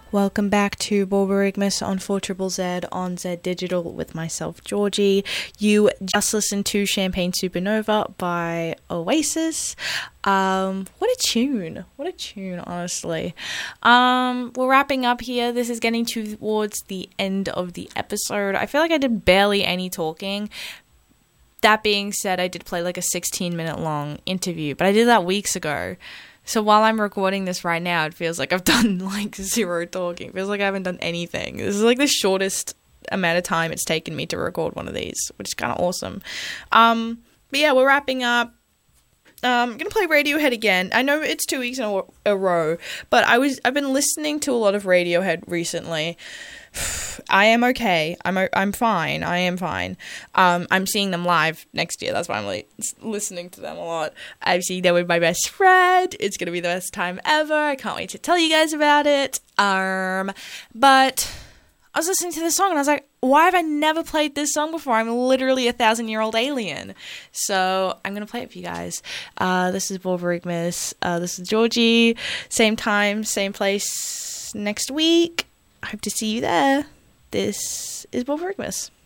Welcome back to Borborygmus on 4ZZZ on Z Digital with myself, Georgie. You just listened to Champagne Supernova by Oasis. What a tune, honestly. We're wrapping up here. This is getting towards the end of the episode. I feel like I did barely any talking. That being said, I did play like a 16-minute long interview, but I did that weeks ago. So while I'm recording this right now, it feels like I've done like zero talking. It feels like I haven't done anything. This is like the shortest amount of time it's taken me to record one of these, which is kind of awesome. But yeah, we're wrapping up. I'm going to play Radiohead again. I know it's 2 weeks in a row, but I've been listening to a lot of Radiohead recently. I am okay. I'm fine. I am fine. I'm seeing them live next year. That's why I'm like listening to them a lot. I'm seeing them with my best friend. It's gonna be the best time ever. I can't wait to tell you guys about it. But I was listening to this song and I was like, why have I never played this song before? I'm literally a 1,000-year-old alien. So I'm gonna play it for you guys. This is Borborygmus. This is Georgie. Same time, same place next week. I hope to see you there. This is Borborygmus.